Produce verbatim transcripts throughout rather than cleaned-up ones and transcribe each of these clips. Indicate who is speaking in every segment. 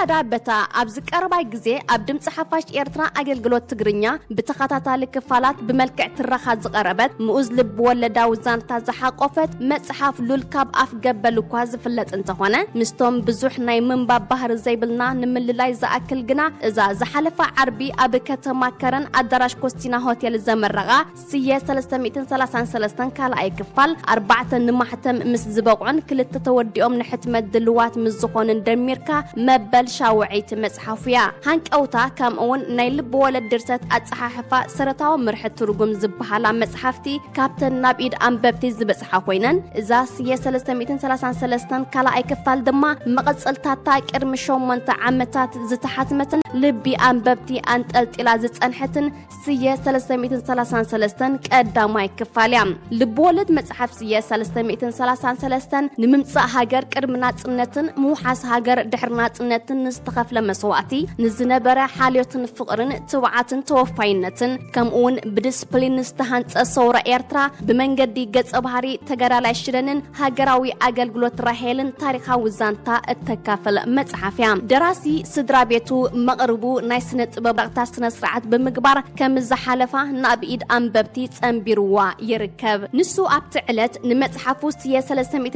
Speaker 1: كندا بتا أبز كرباي جزء أبدم صحفاش إيرترا أجل جلوت تجرينيا بتخطط لكفالات بملكع ترخات زقربت مؤزلب ولا داوزان تزحق قفت مصحف لولكاب أف جبل وكواز فلت أنت هنا مستوم بزوح نايمن باب بحر زيبلنا نمل لاي زأكل جنا إذا زحلفة عربي أبكت ماكرن أدرج كوستينا هوتيل الزمرغة سيا ثلاثمائة ثلاثة وثلاثين كالا أي كفال أربعة نمحتم مس زبقعن كل تتودي أم نحتم الدلوات مزقون دميركا مبل شاوعيت مصحفيا هانك أوتا كام أون نايلب ولا درست أتصحفا سرطاو مرحة ترجم زبحالا مصحفتي كابتن نابيد أنببتي زبصحفوينن إذا سيا ثلاثمائة ثلاثة وثلاثين كالا أي كفال دما مقصل تاتاك إرمشوم من تعمتات زتحتمتن لبي أنببتي أنت قلت إلى زت أنحتن سيا ثلاثمائة ثلاثة وثلاثين كقداماي كفاليام لبولد مصحف سيا ثلاثمائة ثلاثة وثلاثين نممص هاجر قرمناصنتن موحاس هاجر دحرناصنتن نستخف لمسواتي نزنبره حاليتن فقرن توعاتن توفاينتن كمون بديسبلين نستهانص صوره إيرترا بمنجدي ገጽ ባህሪ ተገራላሽረንን ሃገራዊ አገልግሎት ራሄልን ታሪኻዊ ዛንታ እተካፈለ መጽሐፍያ ደራሲ ስድራ ቤቱ መቅርቡ ናይ ስነ ጥበብ ስነ ስርዓት በመግባር ከም ዘሐለፋ ናብኢድ አንበብቲ ጸምቢርዋ ይርከብ ንሱ ኣብቲ ዕለት ንመጽሐፍ ውስጥ የ333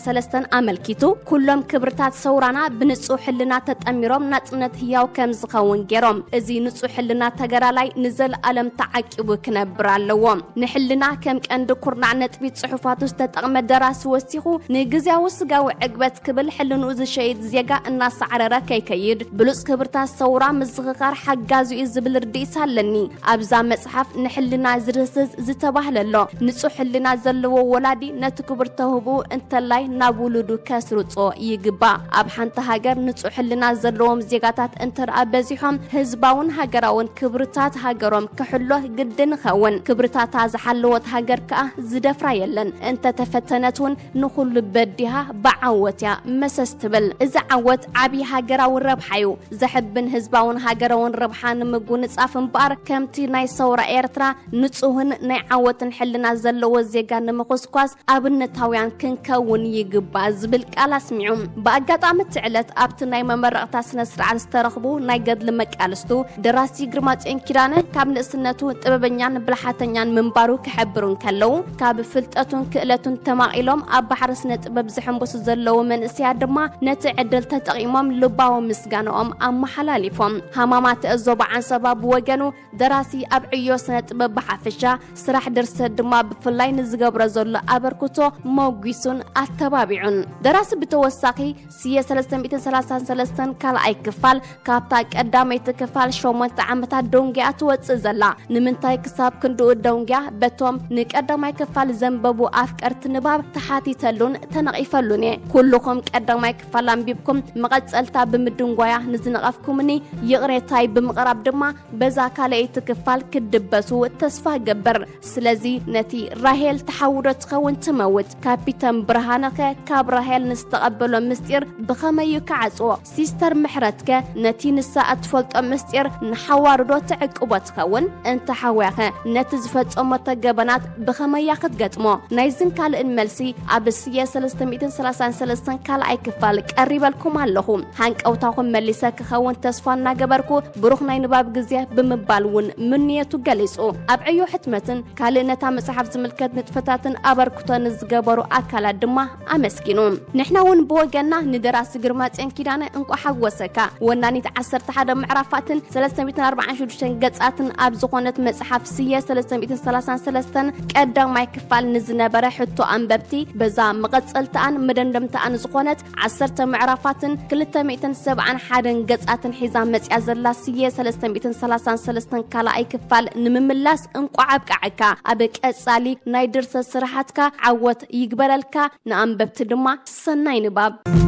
Speaker 1: አመልኪቱ ኩሎም ክብርታት ሰውራና ብንጹህ ሕልና ተጠሚሮም ናጽነት ህያው ከም ዝኸውን ገሮም እዚ ንጹህ ሕልና ተገራላይ ንዘል ዓለም ተዓቂቡ ክነብር ኣለዎ ንሕልና ከም ቀንድ ኩርናዕ ነጥቢ ጽሑፋት ውስጥ ተጠቅመ ደራሲ ወሲኹ ንግዚያው ስጋው ዕግበት ክብል ሕልኑ ዝሸይድ ዜጋ እናሰዓረረ ከይከይድ ብሉጽ ክብርታት ሰውራ ምዝኽኻር ሓጋዙ ዝብል ርዲስ ኣለኒ ኣብዛ መጽሐፍ ንሕልና ዝርስዝ ዝተባህለሎ ንጹህ ሕልና ዘለዎ ወላዲ ነቲ ክብር ተህቡ እንተላይ ናብ ውሉዱ ከስርጾ ይግባ ኣብ ሓንቲ ሃገር ንጹህ ሕልና ዘለዎም ዜጋታት እንተርአ በዚሖም ህዝባውን ሃገራውን ክብርታት ሃገሮም ክሕሎ ግድን ኸውን ክብርታት ዝሓለወት ሃገር ከኣ ዝደፍራ የለን እንተ ተፈተነቱን ንኹሉ በዲሃ በዓወትያ መሰስትብል እዚ ዓወት ዓቢ ሃገራዊ ረብሓዩ ዘሕብን ህዝባውን ሃገራውን ረብሓን ምጉን ጻፍን ባር ከምቲ ናይ ሰውራ ኤርትራ ንጹህን ናይ ዓወትን ሕልና ዘለዎ ዜጋ ንምኽስኳስ ኣብነታውያን ክንከውን ይግባ ዝብል ቃል ኣስሚዑ በአጋጣሚ ትዕለት ኣብቲ ናይ መመረቕታ ስነ ስርዓት ዝተረኽቡ ናይ ገድሊ መቃልስቱ ደራሲ ግርማጽዮን ኪዳነ ካብ ንእስነቱ ጥበበኛን ብልሓተኛን ምንባሩ ክሕብሩን ከለው ካብ ፍልጠቱን ክእለቱን ተማቂሎም ኣብ ባሕሪ ስነ ጥበብ ዝሕንበሱ ዘለው መንእስያ ድማ ነቲ ዕድል ተጠቂሞም ልባዊ ምስጋናኦም ኣመሓላሊፎም ሃማማት እዞብ ዓንሰባ ብወገኑ ደራሲ ኣብ ዕዮ ስነ ጥበብ ብሓፈሻ ስራሕ ድርሰት ድማ ብፍላይ ንዝገብረ ዘሎ ኣበርክቶ ሞጉሱን ኣተባቢዑን ደራሲ ብተወሳኺ ስየ ثلاثمائة ካልኣይ ክፋል ካብታ ቀዳመይቲ ክፋል ሸሞንተ ዓመታት ደንጊያ ትወፅእ ዘላ ንምንታይ ክሳብ ክንድኡ ደንጊያ በቶም ንቀዳማይ ክፋል ዘንበቡ ኣፍቀርት ንባብ ተሓቲተሉን ተነቂፈሉን ኩልኩም ቀዳማይ ክፋል አንቢብኩም መቀጸልታ ብምድንጓያ ንዝነቀፍኩምኒ ይቅሬታይ ብምቅራብ ድማ በዛ ካልአይቲ ክፋል ክድበሱ ተስፋ ገበር ስለዚ ነቲ ራሄል ተሐውዶት ኸውን ትመውት ካፒተን ብርሃነከ ካብ ራሄል ንስተቀበሎ ምስጢር በኸመይ ከዓጽዎ ሲስተር ምሕረትከ ነቲ ንሳ አትፈልጦ ምስጢር ንሐዋርዶ ተዕቅቦ ትኸውን እንተ ሓዋኸ ነቲ ዝፈጸሞ ተገበናት በኸመይ ክትገጥሞ ናይዝን ካልእን መልሲ ኣብስየ ثلاثمائة وثلاثة ካልኣይ ክፋል ቀሪበልኩም ኣለኹ ሃንቀውታኹም መሊሰ ክኸውን ተስፋ እናገበርኩ ብሩኽ ናይ ንባብ ግዜ ብምባልውን ምንየቱ ገሊጹ ኣብ ዕዮ ሕትመትን ካልእነታ መጽሐፍ ዝምልከት ንጥፈታትን ኣበርክቶን ዝገበሩ ኣካላት ድማ ኣመስኪኑ ንሕና ውን ብወገና ንደራሲ ግርማጽዮን ኪዳነ እንቋ ሓወሰካ ወናኒት ዓሰርተ ሓደ ምዕራፋትን ثلاثمائة وأربعة وستين ገጻትን ኣብ ዝኾነት መጽሐፍ ስየ ثلاثمائة وثلاثة ቀዳማይ ክፋል ንዝነበረ ሕቶ አንበብቲ በዛ መቀጸልታን መደንደምታን ዝኾነት ዓሰርተ ምዕራፋትን ክልተ ሚእትን ሰብዓን ሓደን ገጻትን ሒዛ መጽያ ዘላ ስየ ثلاثمائة وثلاثة ካልኣይ ክፋል ንምምላስ እንቋ ኣብቃዕካ ኣብ ቀጻሊ ናይ ድርሰት ስራሓትካ ዓወት ይግበረልካ ንአንበብቲ ድማ ሰናይ ንባብ